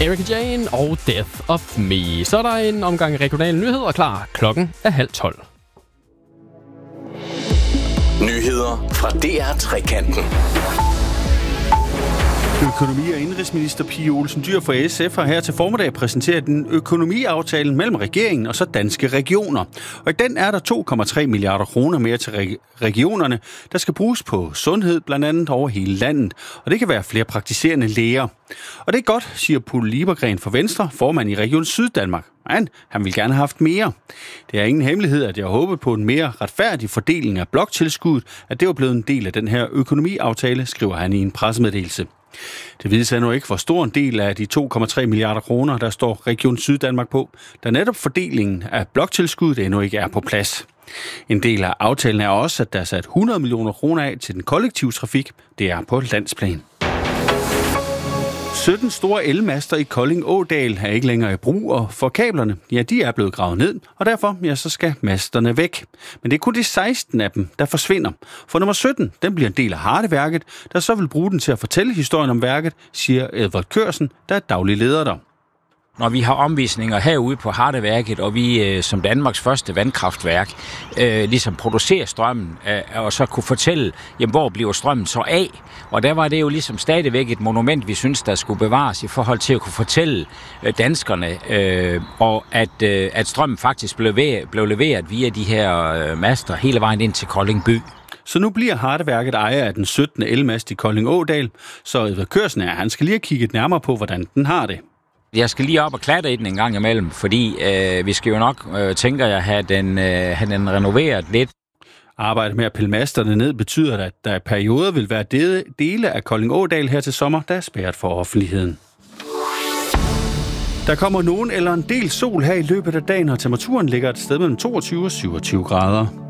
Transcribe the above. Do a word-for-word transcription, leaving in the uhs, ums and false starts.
Erika Jane og Death of Me. Så er der en omgang regionale nyheder klar. Klokken er halv tolv. Nyheder fra D R Trekanten. Økonomi- og indrigsminister Pia Olsen Dyhr fra S F har her til formiddag præsenteret en økonomiaftale mellem regeringen og så danske regioner. Og i den er der to komma tre milliarder kroner mere til reg- regionerne, der skal bruges på sundhed blandt andet over hele landet. Og det kan være flere praktiserende læger. Og det er godt, siger Poul Liebergren fra Venstre, formand i Region Syddanmark. Men han vil gerne have haft mere. Det er ingen hemmelighed, at jeg håber på en mere retfærdig fordeling af bloktilskuddet, at det var blevet en del af den her økonomiaftale, skriver han i en pressemeddelelse. Det vides endnu ikke, hvor stor en del af de to komma tre milliarder kroner, der står Region Syddanmark på, da netop fordelingen af bloktilskuddet endnu ikke er på plads. En del af aftalen er også, at der er sat hundrede millioner kroner af til den kollektive trafik. Det er på landsplan. sytten store elmaster i Kolding Ådal er ikke længere i brug, og for kablerne, ja, de er blevet gravet ned, og derfor, ja, så skal masterne væk. Men det er kun de seksten af dem, der forsvinder. For nummer sytten, den bliver en del af Hardeværket, der så vil bruge den til at fortælle historien om værket, siger Edvard Kørsen, der er daglig leder der. Når vi har omvisninger herude på Hardeværket, og vi øh, som Danmarks første vandkraftværk øh, ligesom producerer strømmen, øh, og så kunne fortælle, jamen, hvor bliver strømmen så af? Og der var det jo ligesom stadigvæk et monument, vi synes, der skulle bevares i forhold til at kunne fortælle øh, danskerne, øh, og at, øh, at strømmen faktisk blev, ved, blev leveret via de her øh, master hele vejen ind til Kolding by. Så nu bliver Hardeværket ejer af den syttende elmast i Kolding Ådal, så Edvard Kørsen er, han skal lige have kigget nærmere på, hvordan den har det. Jeg skal lige op og klatre i den en gang imellem, fordi øh, vi skal jo nok, øh, tænker jeg, have den, øh, have den renoveret lidt. Arbejdet med at pille masterne ned betyder, at der i perioder vil være dele af Kolding Ådal her til sommer, der er spærret for offentligheden. Der kommer nogen eller en del sol her i løbet af dagen, og temperaturen ligger et sted mellem toogtyve og syvogtyve grader.